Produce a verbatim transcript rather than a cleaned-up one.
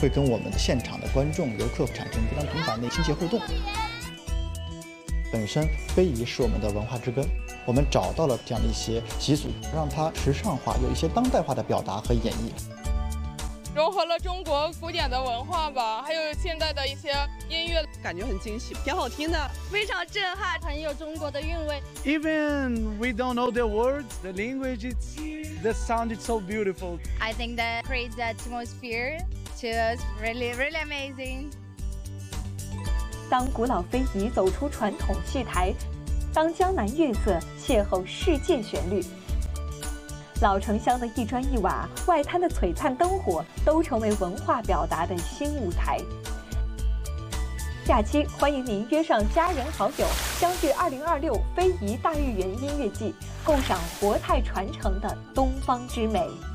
会跟我们的现场的观众、游客产生非常频繁的亲切互动。本身非遗是我们的文化之根，我们找到了这样的一些习俗，让它时尚化，有一些当代化的表达和演绎， 融合了中国古典的文化吧，还有现在的一些音乐， 感觉很惊喜，挺好听的， 非常震撼，很有中国的韵味。 Even we don't know the words, the language, it's, the sound is so beautiful. I think that creates the atmosphere to us really, really amazing. 当古老非遗走出传统戏台，当江南月色邂逅世界旋律，老城乡的一砖一瓦，外滩的璀璨灯火，都成为文化表达的新舞台。假期欢迎您约上家人好友，相聚二零二六非遗大豫园音乐季，共赏国泰传承的东方之美。